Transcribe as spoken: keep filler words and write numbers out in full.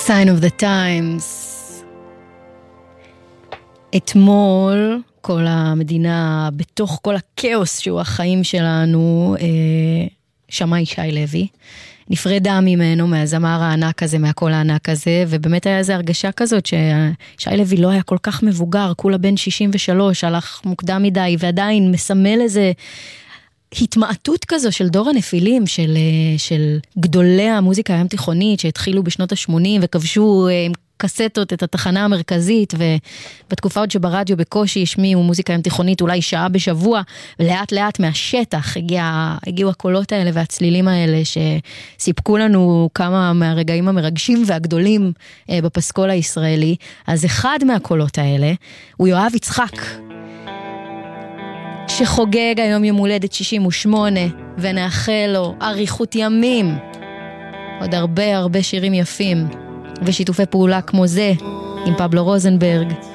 sign of the times. אתמול כל המדינה, בתוך כל הכאוס שהוא החיים שלנו, שמע ישי לוי, נפרדה ממנו, מהזמר הענק הזה, מהקול הענק הזה, ובאמת היה איזו הרגשה כזאת, שישי לוי לא היה כל כך מבוגר, כולה בן שישים ושלוש, הלך מוקדם מדי, ועדיין מסמל איזה התמעטות כזו של דור הנפילים, של, של גדולי המוזיקה הים תיכונית, שהתחילו בשנות ה-שמונים, וכבשו עם קסטות את התחנה המרכזית, ובתקופה עוד שברדיו בקושי השמיעו מוזיקה ים תיכונית, אולי שעה בשבוע, ולאט לאט מהשטח הגיע, הגיעו הקולות האלה והצלילים האלה, שסיפקו לנו כמה מהרגעים המרגשים והגדולים בפסקול הישראלי. אז אחד מהקולות האלה הוא יואב יצחק, שחוגג היום יום הולדת שישים ושמונה, ונאחל לו אריכות ימים, עוד הרבה הרבה שירים יפים, ושיתופי פעולה כמו זה, עם פבלו רוזנברג,